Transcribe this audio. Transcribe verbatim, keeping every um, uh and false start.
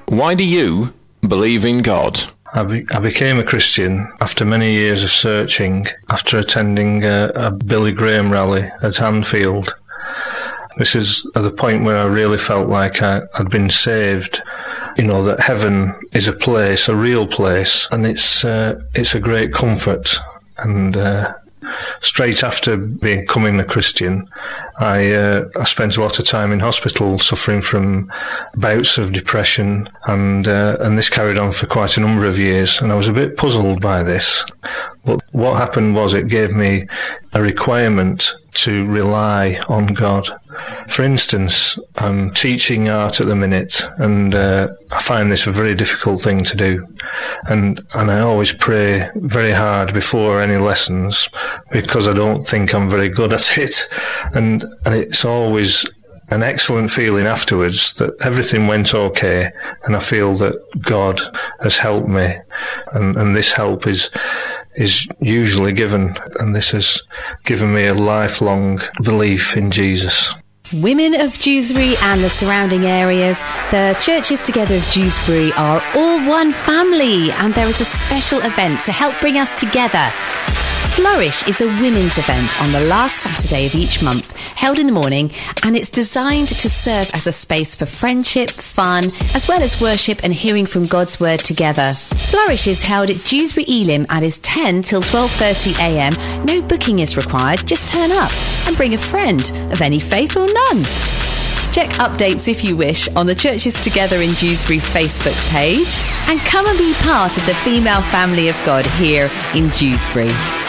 Why do you believe in God? I, be- I became a Christian after many years of searching, after attending a, a Billy Graham rally at Anfield. This is at the point where I really felt like I, I'd been saved. You know, that heaven is a place, a real place, and it's uh, it's a great comfort. And uh, straight after becoming a Christian, I uh, I spent a lot of time in hospital suffering from bouts of depression, and uh, and this carried on for quite a number of years, and I was a bit puzzled by this. But what happened was it gave me a requirement to rely on God. For instance, I'm teaching art at the minute, and uh, I find this a very difficult thing to do. And and I always pray very hard before any lessons because I don't think I'm very good at it. And and it's always an excellent feeling afterwards that everything went okay, and I feel that God has helped me, and, and this help is is usually given, and this has given me a lifelong belief in Jesus. Women of Dewsbury and the surrounding areas, the Churches Together of Dewsbury are all one family, and there is a special event to help bring us together. Flourish is a women's event on the last Saturday of each month, held in the morning, and it's designed to serve as a space for friendship, fun, as well as worship and hearing from God's word together. Flourish is held at Dewsbury Elim and is ten till twelve thirty a m. No booking is required, just turn up and bring a friend of any faith or none. Check updates if you wish on the Churches Together in Dewsbury Facebook page, and come and be part of the female family of God here in Dewsbury.